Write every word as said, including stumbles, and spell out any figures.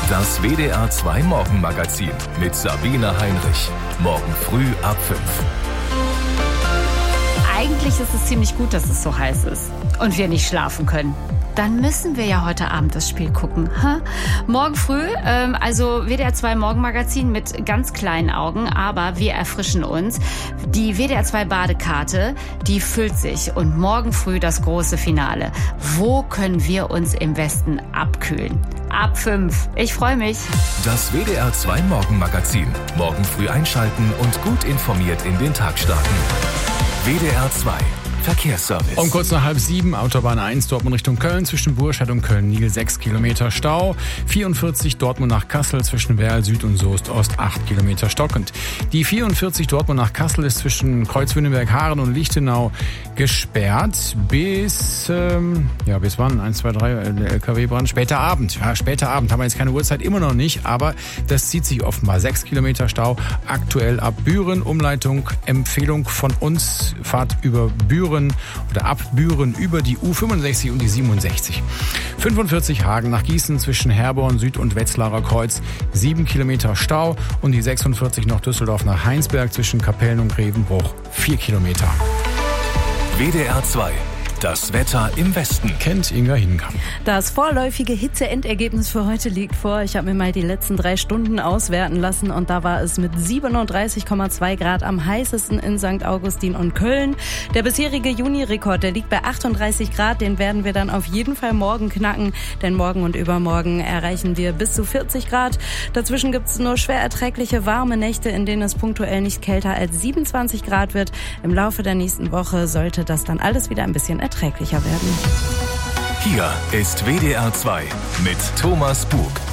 Das W D R zwei Morgenmagazin mit Sabine Heinrich. Morgen früh ab fünf. Eigentlich ist es ziemlich gut, dass es so heiß ist und wir nicht schlafen können. Dann müssen wir ja heute Abend das Spiel gucken. Ha? Morgen früh, ähm, also W D R zwei Morgenmagazin mit ganz kleinen Augen, aber wir erfrischen uns. Die W D R zwei Badekarte, die füllt sich und morgen früh das große Finale. Wo können wir uns im Westen abkühlen? Ab fünf. Ich freue mich. Das W D R zwei Morgenmagazin. Morgen früh einschalten und gut informiert in den Tag starten. W D R zwei Verkehrsservice. Um kurz nach halb sieben, Autobahn eins, Dortmund Richtung Köln, zwischen Burscheid und Köln-Niel sechs Kilometer Stau. vierundvierzig Dortmund nach Kassel, zwischen Werl Süd und Soest Ost acht Kilometer stockend. Die vierundvierzig Dortmund nach Kassel ist zwischen Kreuzwündenberg-Haaren und Lichtenau gesperrt bis, ähm, ja, bis wann? eins, zwei, drei, der L K W-Brand. Später Abend. Ja, später Abend. Haben wir jetzt keine Uhrzeit, immer noch nicht, aber das zieht sich offenbar. sechs Kilometer Stau, aktuell ab Büren. Umleitung, Empfehlung von uns, Fahrt über Büren oder ab Büren über die U fünfundsechzig und die siebenundsechzig. fünfundvierzig Hagen nach Gießen zwischen Herborn Süd und Wetzlarer Kreuz, sieben Kilometer Stau und die sechsundvierzig nach Düsseldorf nach Heinsberg zwischen Kapellen und Grevenbruch, vier Kilometer. W D R zwei. Das Wetter im Westen. Kennt Inga Hinkamp. Das vorläufige Hitze-Endergebnis für heute liegt vor. Ich habe mir mal die letzten drei Stunden auswerten lassen und da war es mit siebenunddreißig Komma zwei Grad am heißesten in Sankt Augustin und Köln. Der bisherige Juni-Rekord, der liegt bei achtunddreißig Grad. Den werden wir dann auf jeden Fall morgen knacken, denn morgen und übermorgen erreichen wir bis zu vierzig Grad. Dazwischen gibt es nur schwer erträgliche warme Nächte, in denen es punktuell nicht kälter als siebenundzwanzig Grad wird. Im Laufe der nächsten Woche sollte das dann alles wieder ein bisschen erträglicher werden. Hier ist W D R zwei mit Thomas Bug.